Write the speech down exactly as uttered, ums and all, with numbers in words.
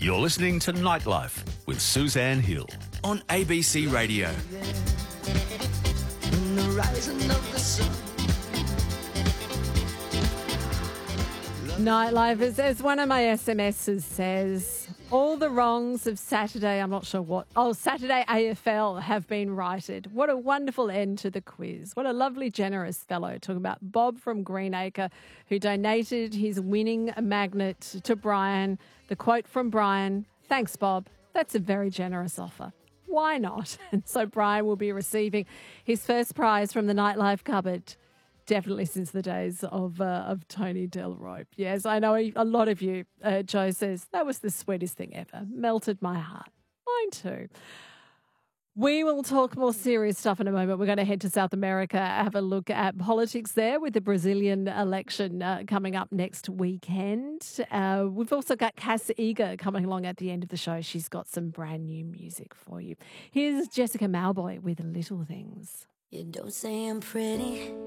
You're listening to Nightlife with Suzanne Hill on A B C Radio. Nightlife, as, as one of my S M Ses says, all the wrongs of Saturday, I'm not sure what, oh, Saturday A F L have been righted. What a wonderful end to the quiz. What a lovely, generous fellow. Talking about Bob from Greenacre, who donated his winning magnet to Brian. The quote from Brian, "Thanks, Bob. That's a very generous offer. Why not?" And so Brian will be receiving his first prize from the Nightlife cupboard. Definitely since the days of uh, of Tony Delrope. Yes, I know a lot of you, uh, Joe says, that was the sweetest thing ever. Melted my heart. Mine too. We will talk more serious stuff in a moment. We're going to head to South America, have a look at politics there with the Brazilian election uh, coming up next weekend. Uh, we've also got Cass Eager coming along at the end of the show. She's got some brand new music for you. Here's Jessica Mauboy with Little Things. You don't say I'm pretty,